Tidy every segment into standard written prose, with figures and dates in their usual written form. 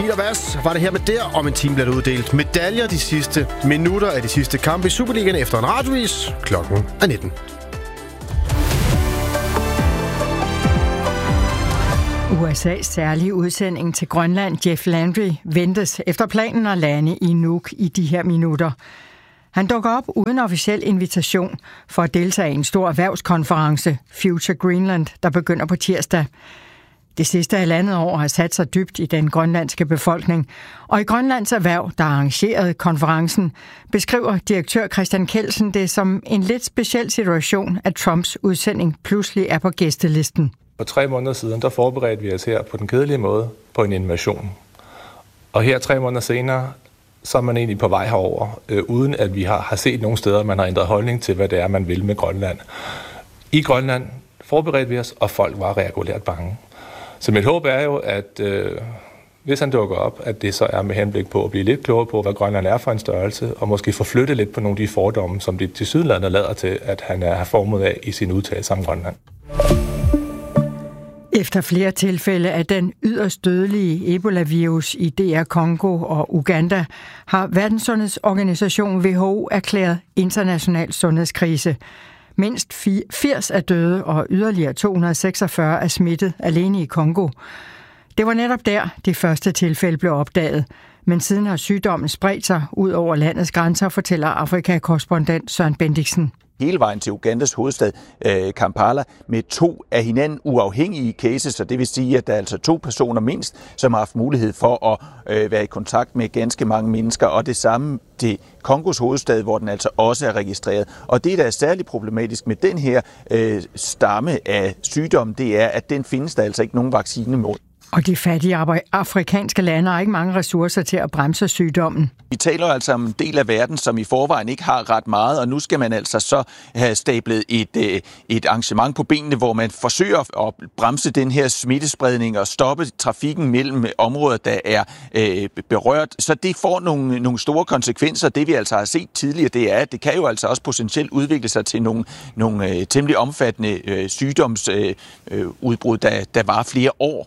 Peter Vass var det her med der. Om en time bliver der uddelt medaljer de sidste minutter af de sidste kampe i Superligaen efter en radiovis. Klokken er 19. USA's særlige udsending til Grønland, Jeff Landry, ventes efter planen at lande i Nuuk i de her minutter. Han dukker op uden officiel invitation for at deltage i en stor erhvervskonference, Future Greenland, der begynder på tirsdag. Det sidste halvandet år har sat sig dybt i den grønlandske befolkning, og i Grønlands Erhverv, der arrangerede konferencen, beskriver direktør Christian Kelsen det som en lidt speciel situation, at Trumps udsending pludselig er på gæstelisten. For 3 måneder siden, der forberedte vi os her på den kedelige måde på en invasion. Og her 3 måneder senere, så er man egentlig på vej herover, uden at vi har set nogen steder, man har ændret holdning til, hvad det er, man vil med Grønland. I Grønland forberedte vi os, og folk var regulært bange. Så mit håb er jo, at hvis han dukker op, at det så er med henblik på at blive lidt klogere på, hvad Grønland er for en størrelse, og måske forflytte lidt på nogle af de fordomme, som det tilsyneladende lader til, at han er formet af i sin udtalelse om Grønland. Efter flere tilfælde af den yderst dødelige Ebola-virus i DR Congo og Uganda, har Verdenssundhedsorganisationen WHO erklæret international sundhedskrise. Mindst 80 er døde, og yderligere 246 er smittet alene i Kongo. Det var netop der, det første tilfælde blev opdaget. Men siden har sygdommen spredt sig ud over landets grænser, fortæller Afrika-korrespondent Søren Bendiksen. Hele vejen til Ugandas hovedstad Kampala med 2 af hinanden uafhængige cases, og det vil sige, at der er altså 2 personer mindst, som har haft mulighed for at være i kontakt med ganske mange mennesker, og det samme til Kongos hovedstad, hvor den altså også er registreret. Og det, der er særligt problematisk med den her stamme af sygdommen, det er, at den findes der altså ikke nogen vaccine mod. Og de fattige afrikanske lande har ikke mange ressourcer til at bremse sygdommen. Vi taler altså om en del af verden, som i forvejen ikke har ret meget, og nu skal man altså så have stablet et arrangement på benene, hvor man forsøger at bremse den her smittespredning og stoppe trafikken mellem områder, der er berørt. Så det får nogle store konsekvenser. Det vi altså har set tidligere, det er, at det kan jo altså også potentielt udvikle sig til nogle temmelig omfattende sygdomsudbrud, der varer flere år.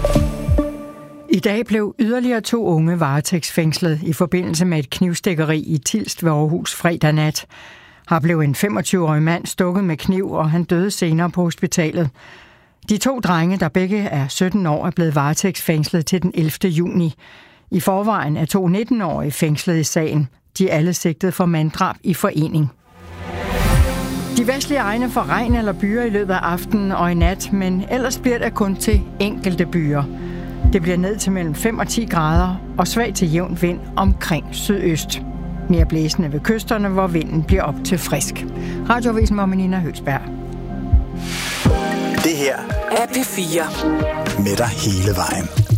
I dag blev yderligere 2 unge varetægtsfængslet i forbindelse med et knivstikkeri i Tilst ved Aarhus fredag nat. Her blev en 25-årig mand stukket med kniv, og han døde senere på hospitalet. De 2 drenge, der begge er 17 år, er blevet varetægtsfængslet til den 11. juni. I forvejen er 2 19-årige fængslet i sagen. De er alle sigtet for manddrab i forening. De vestlige egne får regn eller byer i løbet af aftenen og i nat, men ellers bliver det kun til enkelte byer. Det bliver ned til mellem 5 og 10 grader og svag til jævn vind omkring sydøst. Mere blæsende ved kysterne, hvor vinden bliver op til frisk. Radioavisen med Nina Høgsberg. Det her er P4. Med dig hele vejen.